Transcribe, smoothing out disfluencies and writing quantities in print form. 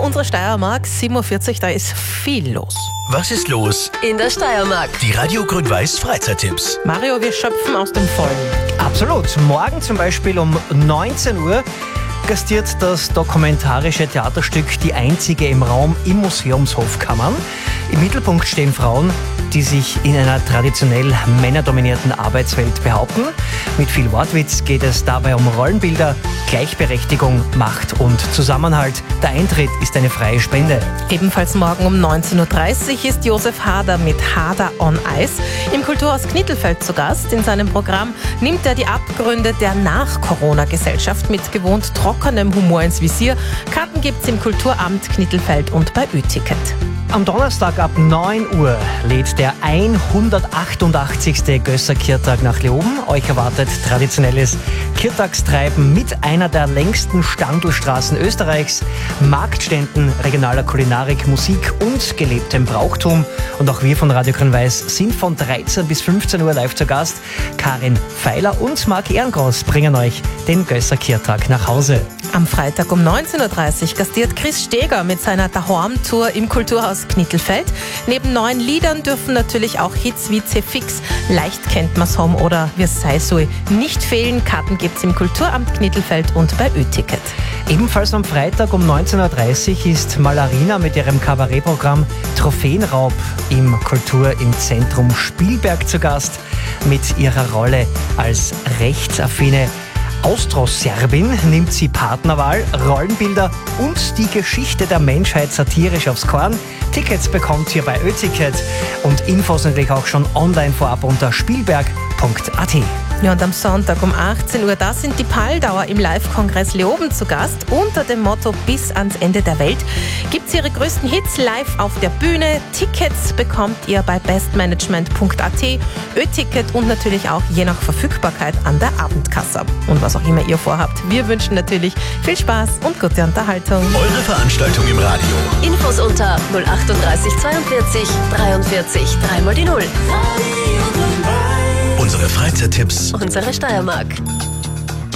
unsere Steiermark, 7:40 Uhr, da ist viel los. Was ist los? In der Steiermark. Die Radio Grün-Weiß Freizeittipps. Mario, wir schöpfen aus dem Vollen. Absolut. Morgen zum Beispiel um 19 Uhr gastiert das dokumentarische Theaterstück Die Einzige im Raum im Museumshof Kammern. Im Mittelpunkt stehen Frauen, die sich in einer traditionell männerdominierten Arbeitswelt behaupten. Mit viel Wortwitz geht es dabei um Rollenbilder, Gleichberechtigung, Macht und Zusammenhalt. Der Eintritt ist eine freie Spende. Ebenfalls morgen um 19:30 Uhr ist Josef Hader mit Hader on Ice im Kulturhaus Knittelfeld zu Gast. In seinem Programm nimmt er die Abgründe der Nach-Corona-Gesellschaft mit gewohnt trockenem Humor ins Visier. Karten gibt's im Kulturamt Knittelfeld und bei Ö-Ticket. Am Donnerstag ab 9 Uhr lädt der 188. Gösser-Kirtag nach Leoben. Euch erwartet traditionelles Kirtagstreiben mit einer der längsten Standelstraßen Österreichs, Marktständen, regionaler Kulinarik, Musik und gelebtem Brauchtum. Und auch wir von Radio Grün-Weiß sind von 13 bis 15 Uhr live zu Gast. Karin Feiler und Marc Ehrengross bringen euch den Gösser-Kirtag nach Hause. Am Freitag um 19:30 Uhr gastiert Chris Steger mit seiner Daheim-Tour im Kulturhaus Knittelfeld. Neben neuen Liedern dürfen natürlich auch Hits wie C-Fix, Leicht kennt man's Home oder Wir sei so nicht fehlen. Karten gibt's im Kulturamt Knittelfeld und bei Ö-Ticket. Ebenfalls am Freitag um 19:30 Uhr ist Malarina mit ihrem Kabarettprogramm Trophäenraub im Kultur im Zentrum Spielberg zu Gast. Mit ihrer Rolle als rechtsaffine Austroserbin nimmt sie Partnerwahl, Rollenbilder und die Geschichte der Menschheit satirisch aufs Korn. Tickets bekommt ihr bei Ö-Ticket und Infos natürlich auch schon online vorab unter spielberg.at. Ja, und am Sonntag um 18 Uhr, da sind die Paldauer im Live-Kongress Leoben zu Gast. Unter dem Motto Bis ans Ende der Welt gibt's ihre größten Hits live auf der Bühne. Tickets bekommt ihr bei bestmanagement.at, Ö-Ticket und natürlich auch je nach Verfügbarkeit an der Abendkasse. Und was auch immer ihr vorhabt, wir wünschen natürlich viel Spaß und gute Unterhaltung. Eure Veranstaltung im Radio. Infos unter 038 42 43 3 mal die 0. Unsere Freizeittipps. Unsere Steiermark.